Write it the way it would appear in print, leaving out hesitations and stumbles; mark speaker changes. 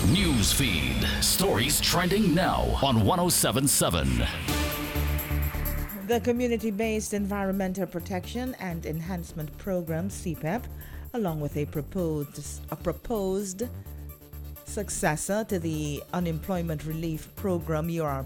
Speaker 1: News feed. Stories trending now on 1077.
Speaker 2: The Community-Based Environmental Protection and Enhancement Program, CPEP, along with a proposed successor to the Unemployment Relief Program,